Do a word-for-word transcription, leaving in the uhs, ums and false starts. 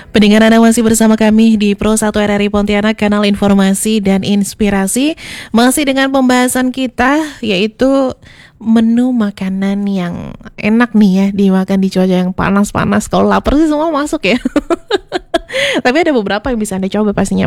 Pendengar, Anda masih bersama kami di Pro satu R R I Pontianak, kanal informasi dan inspirasi. Masih dengan pembahasan kita, yaitu menu makanan yang enak nih ya dimakan di cuaca yang panas-panas. Kalau lapar sih semua masuk ya. Tapi ada beberapa yang bisa Anda coba pastinya.